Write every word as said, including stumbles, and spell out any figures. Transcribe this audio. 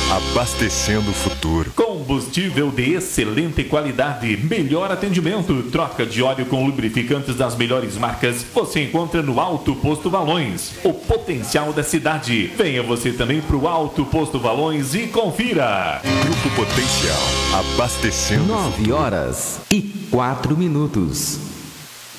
abastecendo o futuro. Combustível de excelente qualidade, melhor atendimento, troca de óleo com lubrificantes das melhores marcas, você encontra no Alto Posto Valões, o potencial da cidade. Venha você também pro Alto Posto Valões e confira. Grupo Potencial, abastecendo o futuro. nove horas e quatro minutos.